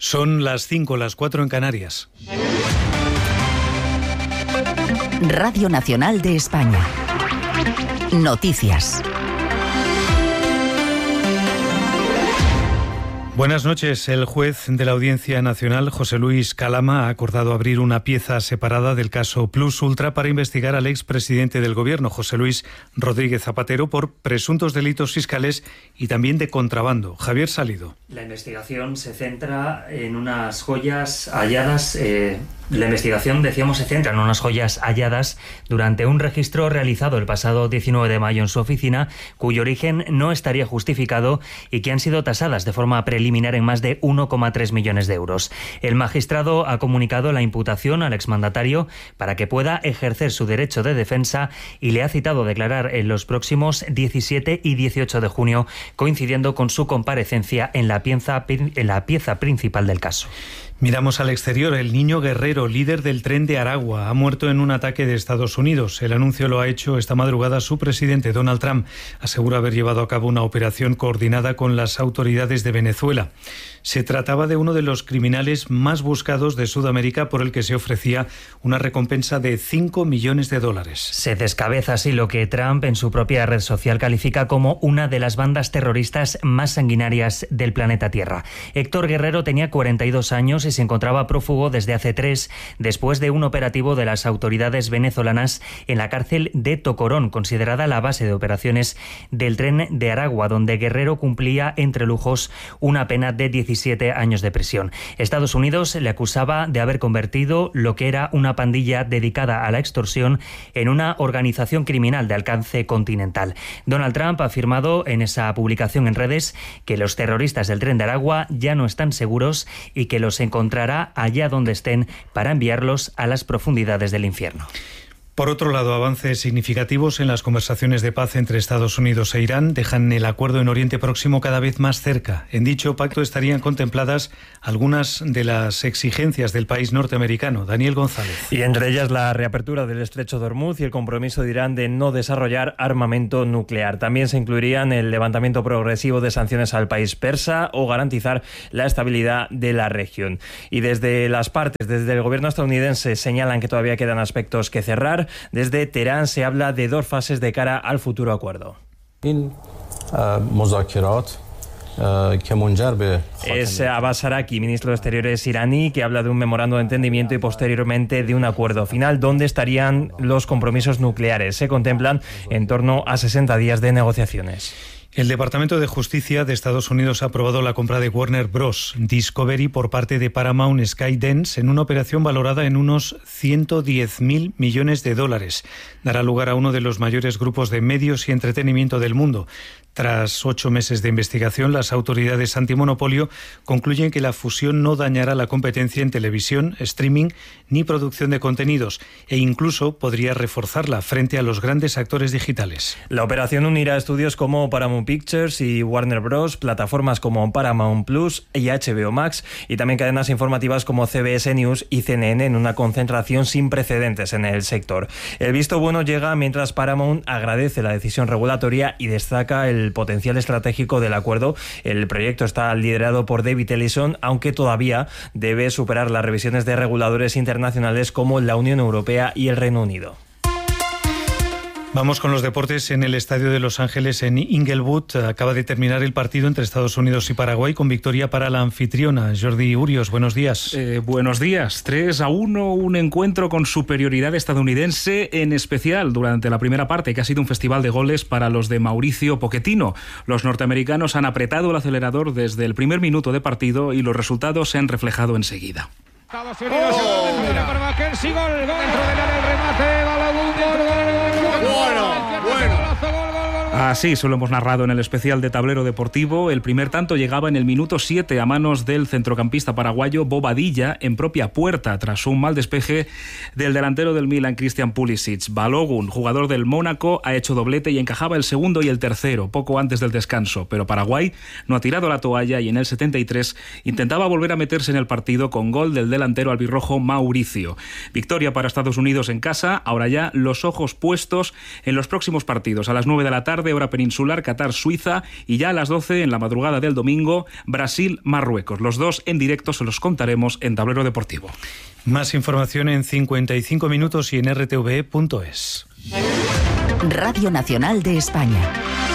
Son las 5, las 4 en Canarias. Radio Nacional de España. Noticias. Buenas noches. El juez de la Audiencia Nacional, José Luis Calama, ha acordado abrir una pieza separada del caso Plus Ultra para investigar al expresidente del Gobierno, José Luis Rodríguez Zapatero, por presuntos delitos fiscales y también de contrabando. Javier Salido. La investigación se centra en unas joyas halladas. La investigación, decíamos, se centra en unas joyas halladas durante un registro realizado el pasado 19 de mayo en su oficina, cuyo origen no estaría justificado y que han sido tasadas de forma preliminar en más de 1,3 millones de euros. El magistrado ha comunicado la imputación al exmandatario para que pueda ejercer su derecho de defensa y le ha citado a declarar en los próximos 17 y 18 de junio, coincidiendo con su comparecencia en la pieza principal del caso. Miramos al exterior. El niño Guerrero, líder del Tren de Aragua, ha muerto en un ataque de Estados Unidos. El anuncio lo ha hecho esta madrugada su presidente, Donald Trump. Asegura haber llevado a cabo una operación coordinada con las autoridades de Venezuela. Se trataba de uno de los criminales más buscados de Sudamérica, por el que se ofrecía una recompensa de $5 millones. Se descabeza así lo que Trump en su propia red social califica como una de las bandas terroristas más sanguinarias del planeta Tierra. Héctor Guerrero tenía 42 años y se encontraba prófugo desde hace 3, después de un operativo de las autoridades venezolanas en la cárcel de Tocorón, considerada la base de operaciones del Tren de Aragua, donde Guerrero cumplía entre lujos una pena de 17 años de prisión. Estados Unidos le acusaba de haber convertido lo que era una pandilla dedicada a la extorsión en una organización criminal de alcance continental. Donald Trump ha afirmado en esa publicación en redes que los terroristas del Tren de Aragua ya no están seguros y que los encontrará allá donde estén para enviarlos a las profundidades del infierno. Por otro lado, avances significativos en las conversaciones de paz entre Estados Unidos e Irán dejan el acuerdo en Oriente Próximo cada vez más cerca. En dicho pacto estarían contempladas algunas de las exigencias del país norteamericano. Daniel González. Y entre ellas la reapertura del estrecho de Hormuz y el compromiso de Irán de no desarrollar armamento nuclear. También se incluirían el levantamiento progresivo de sanciones al país persa o garantizar la estabilidad de la región. Y desde las partes, desde el gobierno estadounidense, señalan que todavía quedan aspectos que cerrar. Desde Teherán se habla de 2 fases de cara al futuro acuerdo. Es Abbas Araqui, ministro de Exteriores iraní, que habla de un memorando de entendimiento y posteriormente de un acuerdo final, donde estarían los compromisos nucleares. Se contemplan en torno a 60 días de negociaciones. El Departamento de Justicia de Estados Unidos ha aprobado la compra de Warner Bros. Discovery por parte de Paramount Skydance en una operación valorada en unos $110.000 millones. Dará lugar a uno de los mayores grupos de medios y entretenimiento del mundo. Tras 8 meses de investigación, las autoridades antimonopolio concluyen que la fusión no dañará la competencia en televisión, streaming ni producción de contenidos e incluso podría reforzarla frente a los grandes actores digitales. La operación unirá estudios como Paramount Pictures y Warner Bros., plataformas como Paramount Plus y HBO Max y también cadenas informativas como CBS News y CNN en una concentración sin precedentes en el sector. El visto bueno llega mientras Paramount agradece la decisión regulatoria y destaca el potencial estratégico del acuerdo. El proyecto está liderado por David Ellison, aunque todavía debe superar las revisiones de reguladores internacionales como la Unión Europea y el Reino Unido. Vamos con los deportes. En el Estadio de Los Ángeles, en Inglewood, acaba de terminar el partido entre Estados Unidos y Paraguay con victoria para la anfitriona. Jordi Urios, buenos días. Buenos días. 3-1, un encuentro con superioridad estadounidense, en especial durante la primera parte, que ha sido un festival de goles para los de Mauricio Pochettino. Los norteamericanos han apretado el acelerador desde el primer minuto de partido y los resultados se han reflejado enseguida. Estados Unidos, para Mackenzie, gol dentro del área, el remate, Así se lo hemos narrado en el especial de Tablero Deportivo. El primer tanto llegaba en el minuto 7 a manos del centrocampista paraguayo Bobadilla en propia puerta tras un mal despeje del delantero del Milan, Christian Pulisic. Balogun, jugador del Mónaco, ha hecho doblete y encajaba el segundo y el tercero poco antes del descanso, pero Paraguay no ha tirado la toalla y en el 73 intentaba volver a meterse en el partido con gol del delantero albirrojo Mauricio. Victoria para Estados Unidos en casa, ahora ya los ojos puestos en los próximos partidos. A las 9 de la tarde tarde, hora peninsular, Qatar-Suiza, y ya a las 12, en la madrugada del domingo, Brasil-Marruecos. Los dos en directo se los contaremos en Tablero Deportivo. Más información en 55 minutos y en rtve.es. Radio Nacional de España.